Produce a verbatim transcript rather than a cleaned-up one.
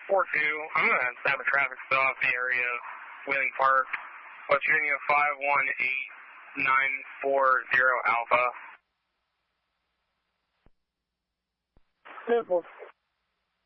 four two, I'm going to have a traffic stop in the area of Wheeling Park, West Virginia five one eight nine four zero Alpha. Simple.